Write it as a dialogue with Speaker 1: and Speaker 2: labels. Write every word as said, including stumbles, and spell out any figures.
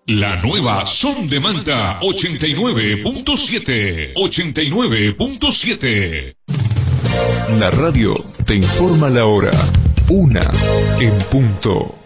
Speaker 1: La nueva Son de Manta ochenta y nueve punto siete. ochenta y nueve punto siete.
Speaker 2: La radio te informa la hora. Una en punto.